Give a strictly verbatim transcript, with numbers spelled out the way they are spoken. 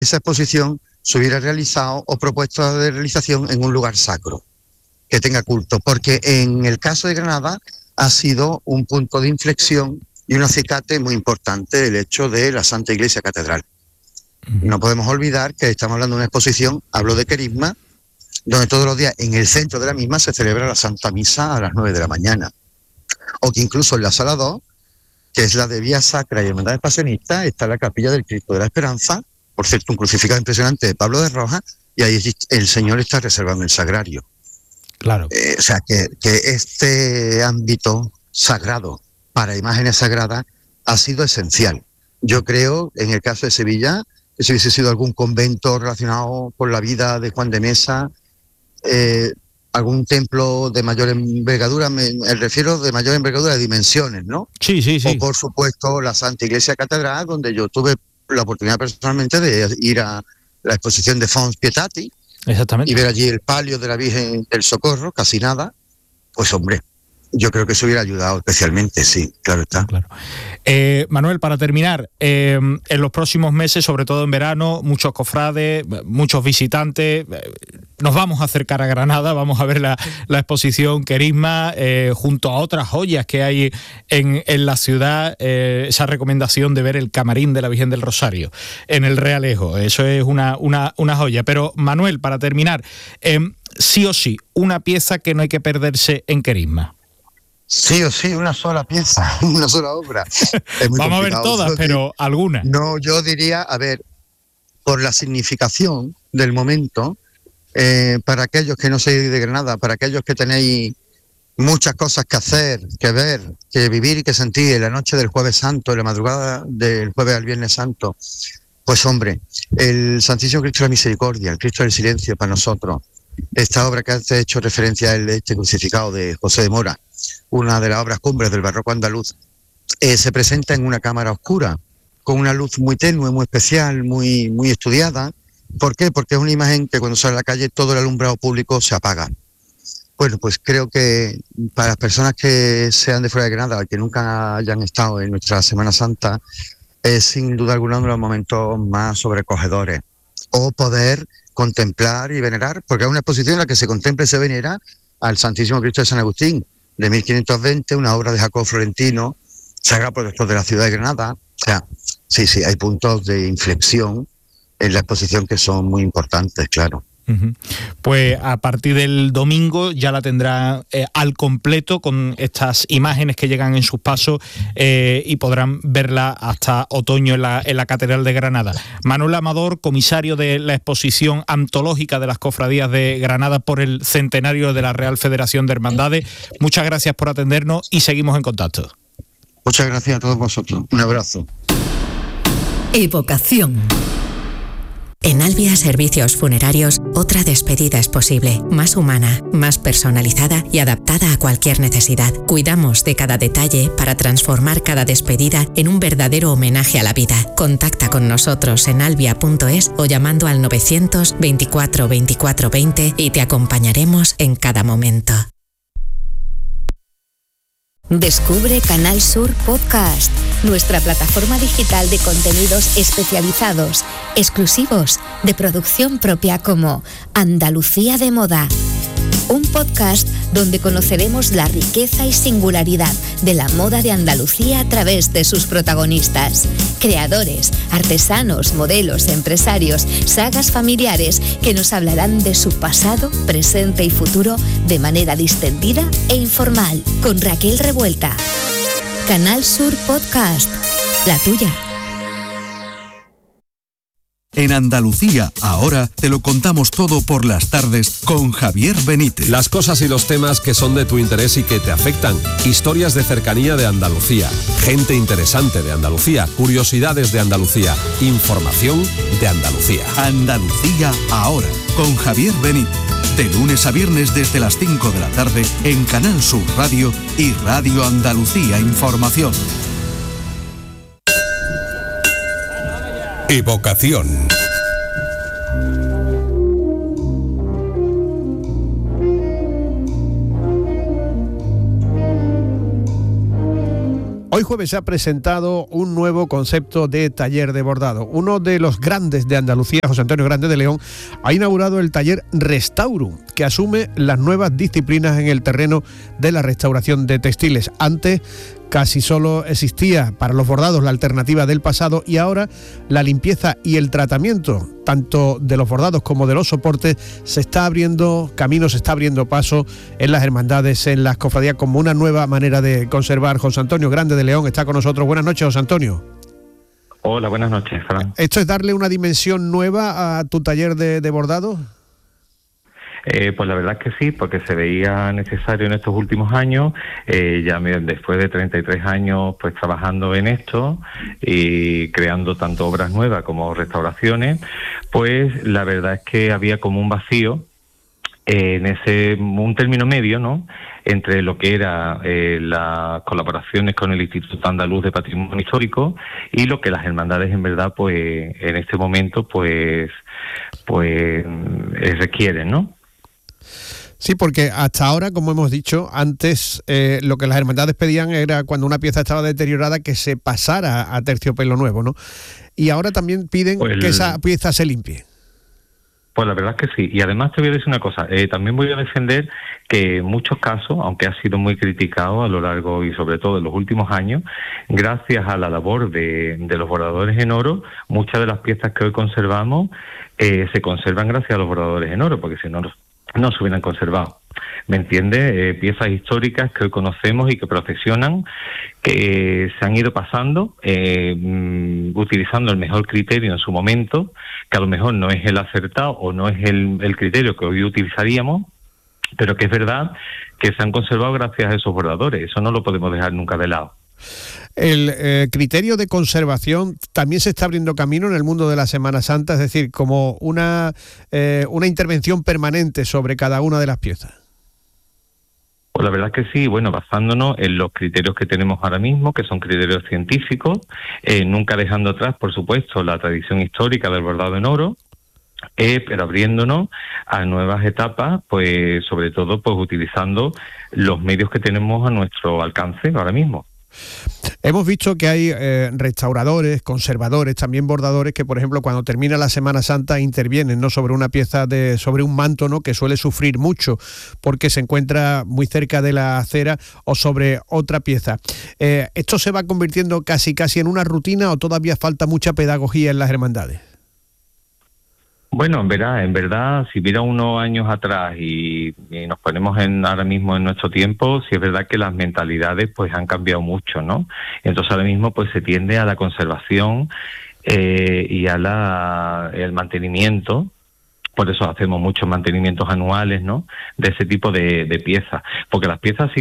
esa exposición se hubiera realizado o propuesto de realización en un lugar sacro, que tenga culto, porque en el caso de Granada ha sido un punto de inflexión y un acicate muy importante el hecho de la Santa Iglesia Catedral. No podemos olvidar que estamos hablando de una exposición, hablo de Querisma, donde todos los días en el centro de la misma se celebra la Santa Misa a las nueve de la mañana. O que incluso en la sala dos, que es la de Vía Sacra y Hermandades Pasionistas, está la capilla del Cristo de la Esperanza, por cierto, un crucificado impresionante de Pablo de Rojas, y ahí el Señor está reservando el sagrario. Claro. Eh, o sea, que, que este ámbito sagrado para imágenes sagradas ha sido esencial. Yo creo, en el caso de Sevilla, que si hubiese sido algún convento relacionado con la vida de Juan de Mesa, eh, algún templo de mayor envergadura, me, me refiero de mayor envergadura de dimensiones, ¿no? Sí, sí, sí. O por supuesto la Santa Iglesia Catedral, donde yo tuve la oportunidad personalmente de ir a la exposición de Fons Pietati. Exactamente. Y ver allí el palio de la Virgen del Socorro, casi nada. Pues hombre, yo creo que eso hubiera ayudado especialmente, sí, claro está. Claro. Eh, Manuel, para terminar, eh, en los próximos meses, sobre todo en verano, muchos cofrades, muchos visitantes, eh, nos vamos a acercar a Granada, vamos a ver la, la exposición Querisma, eh, junto a otras joyas que hay en, en la ciudad, eh, esa recomendación de ver el camarín de la Virgen del Rosario en el Realejo, eso es una, una, una joya. Pero Manuel, para terminar, eh, sí o sí, una pieza que no hay que perderse en Querisma. Sí o sí, una sola pieza, una sola obra. Es muy Vamos a ver todas, yo pero diría, alguna. No, yo diría, a ver, por la significación del momento, eh, para aquellos que no sois de Granada, para aquellos que tenéis muchas cosas que hacer, que ver, que vivir y que sentir en la noche del Jueves Santo, en la madrugada del Jueves al Viernes Santo, pues hombre, el Santísimo Cristo de la Misericordia, el Cristo del Silencio para nosotros, esta obra que has hecho referencia a este crucificado de José de Mora, una de las obras cumbres del barroco andaluz, eh, se presenta en una cámara oscura, con una luz muy tenue, muy especial, muy, muy estudiada. ¿Por qué? Porque es una imagen que cuando sale a la calle todo el alumbrado público se apaga. Bueno, pues creo que para las personas que sean de fuera de Granada, que nunca hayan estado en nuestra Semana Santa, es sin duda alguna uno de los momentos más sobrecogedores. O poder contemplar y venerar, porque es una exposición en la que se contempla y se venera al Santísimo Cristo de San Agustín, de mil quinientos veinte, una obra de Jacobo Florentino, sagrado protector de la ciudad de Granada. O sea, sí, sí, hay puntos de inflexión en la exposición que son muy importantes, claro. Uh-huh. Pues a partir del domingo ya la tendrá eh, al completo con estas imágenes que llegan en sus pasos eh, y podrán verla hasta otoño en la, en la Catedral de Granada. Manuel Amador, comisario de la exposición antológica de las cofradías de Granada por el centenario de la Real Federación de Hermandades, muchas gracias por atendernos y seguimos en contacto. Muchas gracias a todos vosotros. Un abrazo. Evocación. En Albia Servicios Funerarios, otra despedida es posible, más humana, más personalizada y adaptada a cualquier necesidad. Cuidamos de cada detalle para transformar cada despedida en un verdadero homenaje a la vida. Contacta con nosotros en albia punto es o llamando al novecientos veinticuatro veinticuatro veinte y te acompañaremos en cada momento. Descubre Canal Sur Podcast, nuestra plataforma digital de contenidos especializados, exclusivos, de producción propia como Andalucía de Moda. Un podcast donde conoceremos la riqueza y singularidad de la moda de Andalucía a través de sus protagonistas, creadores, artesanos, modelos, empresarios, sagas familiares que nos hablarán de su pasado, presente y futuro de manera distendida e informal, con Raquel Revuelta. Canal Sur Podcast, la tuya. En Andalucía, ahora, te lo contamos todo por las tardes con Javier Benítez. Las cosas y los temas que son de tu interés y que te afectan. Historias de cercanía de Andalucía. Gente interesante de Andalucía. Curiosidades de Andalucía. Información de Andalucía. Andalucía, ahora, con Javier Benítez. De lunes a viernes desde las cinco de la tarde en Canal Sur Radio y Radio Andalucía Información. Evocación. Hoy Hoy jueves se ha presentado un nuevo concepto de taller de bordado. Uno de los grandes de Andalucía, José Antonio Grande de León, ha inaugurado el taller Restaurum, que asume las nuevas disciplinas en el terreno de la restauración de textiles. Antes casi solo existía para los bordados la alternativa del pasado, y ahora la limpieza y el tratamiento, tanto de los bordados como de los soportes, se está abriendo camino, se está abriendo paso en las hermandades, en las cofradías, como una nueva manera de conservar. José Antonio Grande de León está con nosotros. Buenas noches, José Antonio. Hola, buenas noches, Fran. ¿Esto es darle una dimensión nueva a tu taller de, de bordado? Eh, pues la verdad es que sí, porque se veía necesario en estos últimos años, eh, ya me, después de treinta y tres años pues trabajando en esto y creando tanto obras nuevas como restauraciones, pues la verdad es que había como un vacío eh, en ese, un término medio, ¿no?, entre lo que era eh, las colaboraciones con el Instituto Andaluz de Patrimonio Histórico y lo que las hermandades en verdad pues en este momento pues, pues eh, requieren, ¿no? Sí, porque hasta ahora, como hemos dicho, antes eh, lo que las hermandades pedían era, cuando una pieza estaba deteriorada, que se pasara a terciopelo nuevo, ¿no? Y ahora también piden pues que esa pieza se limpie. Pues la verdad es que sí. Y además te voy a decir una cosa, eh, también voy a defender que en muchos casos, aunque ha sido muy criticado a lo largo y sobre todo en los últimos años, gracias a la labor de, de los bordadores en oro, muchas de las piezas que hoy conservamos eh, se conservan gracias a los bordadores en oro, porque si no no se hubieran conservado. ¿Me entiende? Eh, piezas históricas que hoy conocemos y que procesionan, que se han ido pasando, eh, mm, utilizando el mejor criterio en su momento, que a lo mejor no es el acertado o no es el, el criterio que hoy utilizaríamos, pero que es verdad que se han conservado gracias a esos bordadores. Eso no lo podemos dejar nunca de lado. El eh, criterio de conservación también se está abriendo camino en el mundo de la Semana Santa, es decir, como una, eh, una intervención permanente sobre cada una de las piezas. Pues la verdad es que sí, bueno, basándonos en los criterios que tenemos ahora mismo, que son criterios científicos, eh, nunca dejando atrás, por supuesto, la tradición histórica del bordado en oro, eh, pero abriéndonos a nuevas etapas, pues sobre todo pues utilizando los medios que tenemos a nuestro alcance ahora mismo. Hemos visto que hay eh, restauradores, conservadores, también bordadores que, por ejemplo, cuando termina la Semana Santa intervienen, ¿no?, sobre una pieza de, sobre un manto, ¿no?, que suele sufrir mucho porque se encuentra muy cerca de la acera, o sobre otra pieza. Eh, ¿Esto se va convirtiendo casi casi en una rutina o todavía falta mucha pedagogía en las hermandades? Bueno, en verdad, en verdad, si hubiera unos años atrás y, y nos ponemos en ahora mismo en nuestro tiempo, sí es verdad que las mentalidades pues han cambiado mucho, ¿no? Entonces ahora mismo pues se tiende a la conservación eh, y a la el mantenimiento. Por eso hacemos muchos mantenimientos anuales, ¿no?, de ese tipo de, de piezas, porque las piezas